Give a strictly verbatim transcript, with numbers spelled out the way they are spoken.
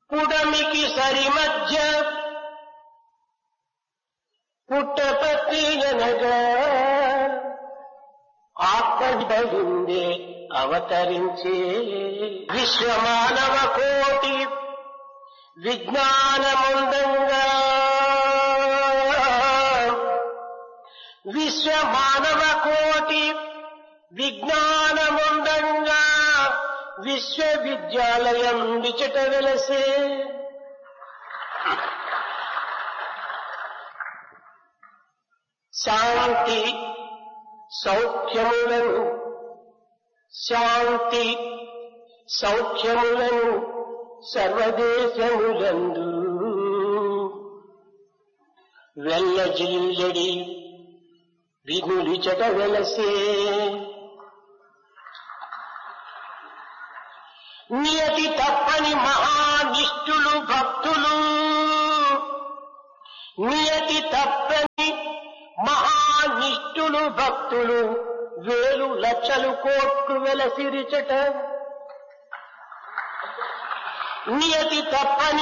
పుడమికి సరి మధ్య పుట్టపత్రి అనగా ఆత్మవిధుందే అవతరించే విశ్వమానవ కోటి విజ్ఞానముందంగా విశ్వమానవ కోటి విజ్ఞానముందంగా విశ్వవిద్యాలయం విచట వెలసే శాంతి సౌఖ్యములను శాంతి సౌఖ్యములను సర్వదేశములందు వెల్లజిల్లడి వినులిచట వెలసే నియతి తప్పని మహానిష్ఠులు భక్తులు నియతి తప్పని మహానిష్ఠులు భక్తులు వేలు లక్షలు కోట్లు వెలసిరిచట నియతి తప్పని